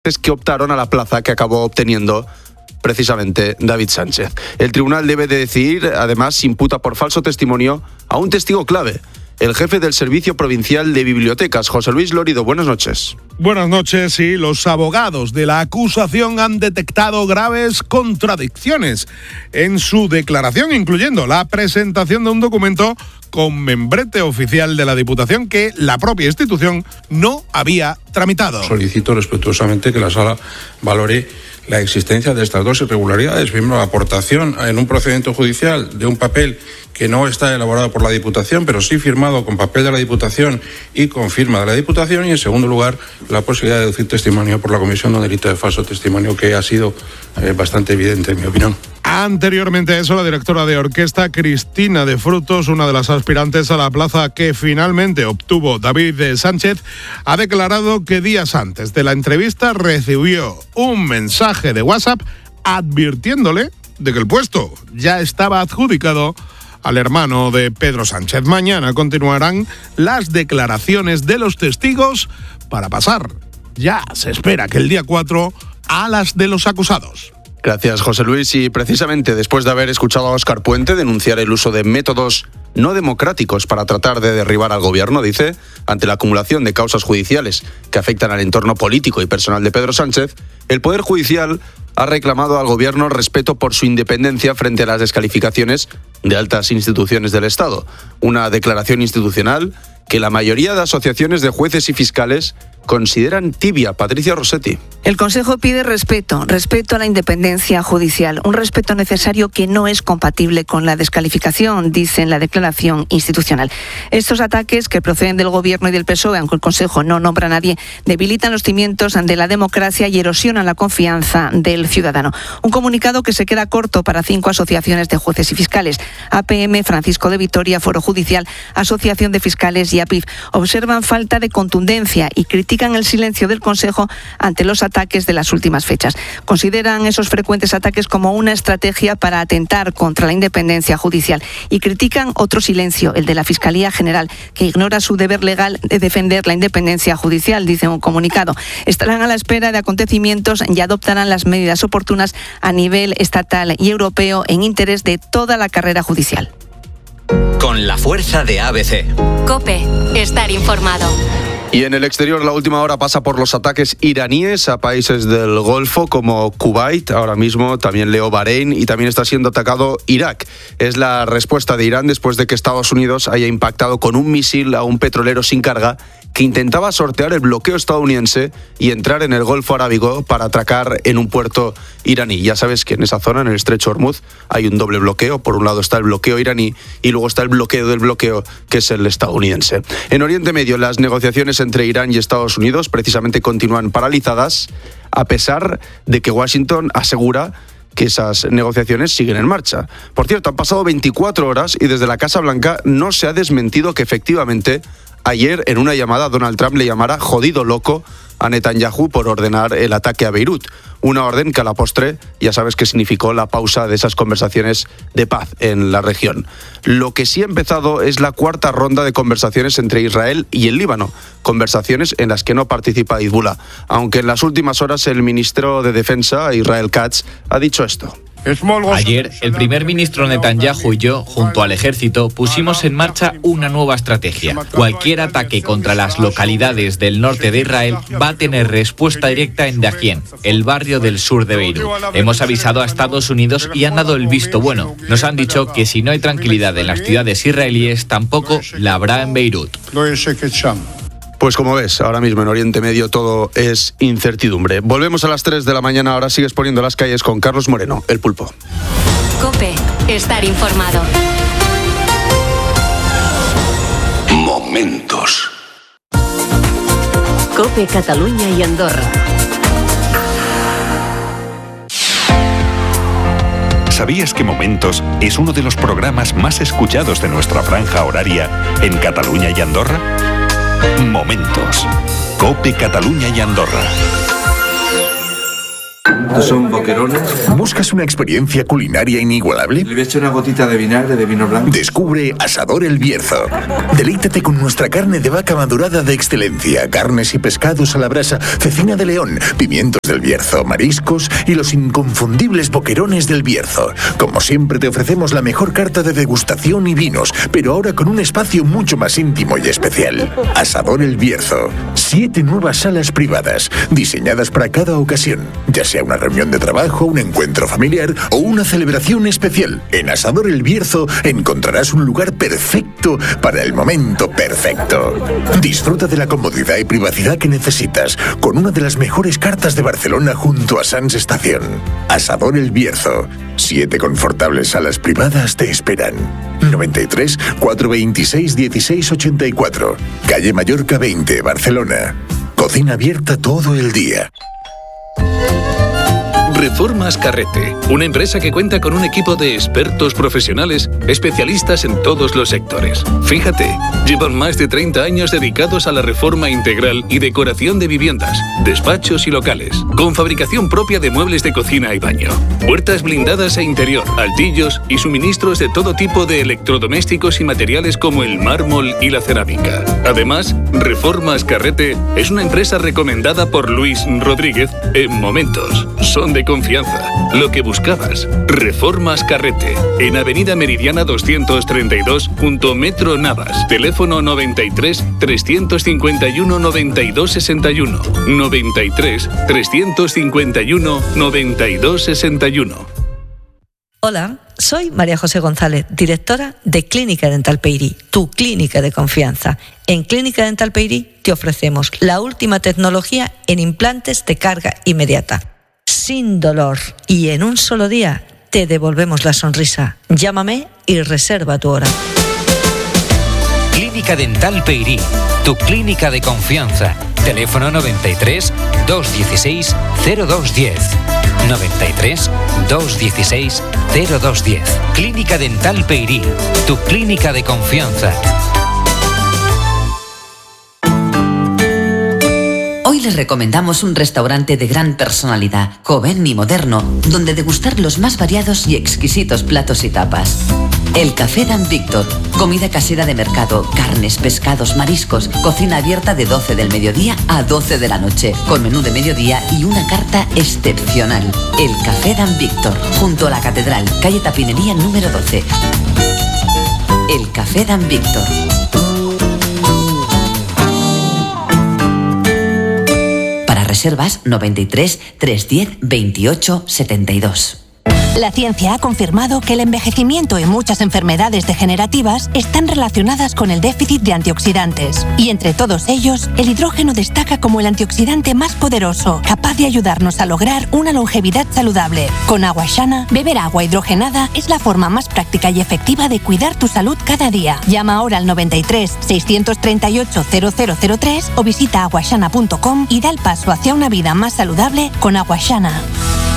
que optaron a la plaza que acabó obteniendo precisamente David Sánchez. El tribunal debe de decidir, además, si imputa por falso testimonio a un testigo clave, el jefe del Servicio Provincial de Bibliotecas, José Luis Lorido. Buenas noches. Buenas noches. Sí, los abogados de la acusación han detectado graves contradicciones en su declaración, incluyendo la presentación de un documento con membrete oficial de la Diputación que la propia institución no había tramitado. Solicito respetuosamente que la Sala valore la existencia de estas dos irregularidades. Primero, la aportación en un procedimiento judicial de un papel que no está elaborado por la Diputación, pero sí firmado con papel de la Diputación y con firma de la Diputación. Y en segundo lugar, la posibilidad de deducir testimonio por la comisión de un delito de falso testimonio, que ha sido bastante evidente, en mi opinión. Anteriormente a eso, la directora de orquesta, Cristina de Frutos, una de las aspirantes a la plaza que finalmente obtuvo David Sánchez, ha declarado que días antes de la entrevista recibió un mensaje de WhatsApp advirtiéndole de que el puesto ya estaba adjudicado al hermano de Pedro Sánchez. Mañana continuarán las declaraciones de los testigos para pasar, ya se espera que el día 4, a las de los acusados. Gracias, José Luis. Y precisamente después de haber escuchado a Óscar Puente denunciar el uso de métodos no democráticos para tratar de derribar al gobierno, dice, ante la acumulación de causas judiciales que afectan al entorno político y personal de Pedro Sánchez, el Poder Judicial ha reclamado al gobierno respeto por su independencia frente a las descalificaciones de altas instituciones del Estado. Una declaración institucional que la mayoría de asociaciones de jueces y fiscales consideran tibia. Patricia Rossetti. El Consejo pide respeto a la independencia judicial, un respeto necesario que no es compatible con la descalificación, dice en la declaración institucional. Estos ataques, que proceden del Gobierno y del PSOE, aunque el Consejo no nombra a nadie, debilitan los cimientos de la democracia y erosionan la confianza del ciudadano. Un comunicado que se queda corto para 5 asociaciones de jueces y fiscales: APM, Francisco de Vitoria, Foro Judicial, Asociación de Fiscales y APIF. Observan falta de contundencia y critican el silencio del Consejo ante los ataques de las últimas fechas. Consideran esos frecuentes ataques como una estrategia para atentar contra la independencia judicial y critican otro silencio, el de la Fiscalía General, que ignora su deber legal de defender la independencia judicial, dice un comunicado. Estarán a la espera de acontecimientos y adoptarán las medidas oportunas a nivel estatal y europeo en interés de toda la carrera judicial. Con la fuerza de ABC. COPE. Estar informado. Y en el exterior, la última hora pasa por los ataques iraníes a países del Golfo como Kuwait. Ahora mismo también leo Bahrein, y también está siendo atacado Irak. Es la respuesta de Irán después de que Estados Unidos haya impactado con un misil a un petrolero sin carga que intentaba sortear el bloqueo estadounidense y entrar en el Golfo Arábigo para atracar en un puerto iraní. Ya sabes que en esa zona, en el estrecho Hormuz, hay un doble bloqueo. Por un lado está el bloqueo iraní y luego está el bloqueo del bloqueo, que es el estadounidense. En Oriente Medio, las negociaciones entre Irán y Estados Unidos precisamente continúan paralizadas, a pesar de que Washington asegura que esas negociaciones siguen en marcha. Por cierto, han pasado 24 horas y desde la Casa Blanca no se ha desmentido que efectivamente ayer, en una llamada, Donald Trump le llamara jodido loco a Netanyahu por ordenar el ataque a Beirut. Una orden que a la postre ya sabes que significó la pausa de esas conversaciones de paz en la región. Lo que sí ha empezado es la 4ª ronda de conversaciones entre Israel y el Líbano, conversaciones en las que no participa Hezbollah, aunque en las últimas horas el ministro de Defensa, Israel Katz, ha dicho esto. Ayer, el primer ministro Netanyahu y yo, junto al ejército, pusimos en marcha una nueva estrategia. Cualquier ataque contra las localidades del norte de Israel va a tener respuesta directa en Dahien, el barrio del sur de Beirut. Hemos avisado a Estados Unidos y han dado el visto bueno. Nos han dicho que si no hay tranquilidad en las ciudades israelíes, tampoco la habrá en Beirut. Pues como ves, ahora mismo en Oriente Medio todo es incertidumbre. Volvemos a las 3 de la mañana, ahora sigues poniendo las calles con Carlos Moreno, el Pulpo. COPE. Estar informado. Momentos. COPE Cataluña y Andorra. ¿Sabías que Momentos es uno de los programas más escuchados de nuestra franja horaria en Cataluña y Andorra? Momentos. COPE Cataluña y Andorra. Estos son boquerones. ¿Buscas una experiencia culinaria inigualable? Le voy a echar una gotita de vinagre de vino blanco. Descubre Asador El Bierzo. Deleítate con nuestra carne de vaca madurada de excelencia, carnes y pescados a la brasa, cecina de león, pimientos del Bierzo, mariscos y los inconfundibles boquerones del Bierzo. Como siempre te ofrecemos la mejor carta de degustación y vinos, pero ahora con un espacio mucho más íntimo y especial. Asador El Bierzo. 7 nuevas salas privadas, diseñadas para cada ocasión, ya sea una reunión de trabajo, un encuentro familiar o una celebración especial. En Asador El Bierzo encontrarás un lugar perfecto para el momento perfecto. Disfruta de la comodidad y privacidad que necesitas con una de las mejores cartas de Barcelona junto a Sants Estación. Asador El Bierzo. 7 confortables salas privadas te esperan. 93 426 1684. Calle Mallorca 20, Barcelona. Cocina abierta todo el día. Reformas Carrete, una empresa que cuenta con un equipo de expertos profesionales especialistas en todos los sectores. Fíjate, llevan más de 30 años dedicados a la reforma integral y decoración de viviendas, despachos y locales, con fabricación propia de muebles de cocina y baño, puertas blindadas e interior, altillos y suministros de todo tipo de electrodomésticos y materiales como el mármol y la cerámica. Además, Reformas Carrete es una empresa recomendada por Luis Rodríguez en Momentos. Son de confianza, lo que buscabas. Reformas Carrete, en Avenida Meridiana 232, junto Metro Navas. Teléfono 93 351 92 61. 93 351 92 61. Hola, soy María José González, directora de Clínica Dental Peyrí, tu clínica de confianza. En Clínica Dental Peyrí te ofrecemos la última tecnología en implantes de carga inmediata, sin dolor, y en un solo día te devolvemos la sonrisa. Llámame y reserva tu hora. Clínica Dental Peyrí, tu clínica de confianza. Teléfono 93 216 0210. 93 216 0210. Clínica Dental Peyrí, tu clínica de confianza. Hoy les recomendamos un restaurante de gran personalidad, joven y moderno, donde degustar los más variados y exquisitos platos y tapas. El Café Dan Víctor, comida casera de mercado, carnes, pescados, mariscos, cocina abierta de 12 del mediodía a 12 de la noche, con menú de mediodía y una carta excepcional. El Café Dan Víctor, junto a la Catedral, calle Tapinería número 12. El Café Dan Víctor. Para reservas 93 310 28 72. La ciencia ha confirmado que el envejecimiento y muchas enfermedades degenerativas están relacionadas con el déficit de antioxidantes. Y entre todos ellos, el hidrógeno destaca como el antioxidante más poderoso, capaz de ayudarnos a lograr una longevidad saludable. Con Aguashana, beber agua hidrogenada es la forma más práctica y efectiva de cuidar tu salud cada día. Llama ahora al 93 638 0003 o visita aguashana.com y da el paso hacia una vida más saludable con Aguashana.